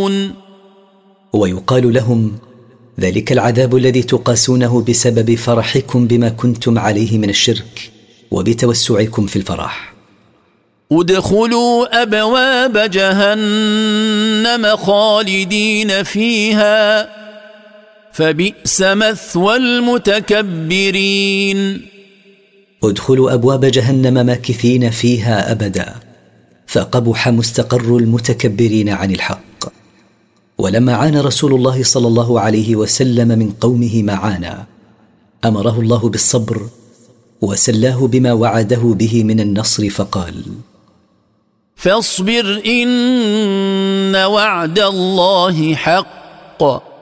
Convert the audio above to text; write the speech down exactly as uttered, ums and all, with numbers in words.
تقاسون. ويقال لهم: ذلك العذاب الذي تقاسونه بسبب فرحكم بما كنتم عليه من الشرك وبتوسعكم في الفرح. ادخلوا أبواب جهنم خالدين فيها فبئس مثوى المتكبرين. ادخلوا أبواب جهنم ماكثين فيها أبدا، فقبح مستقر المتكبرين عن الحق. ولما عانى رسول الله صلى الله عليه وسلم من قومه ما عانى، أمره الله بالصبر وسلاه بما وعده به من النصر، فقال: فاصبر إن وعد الله حق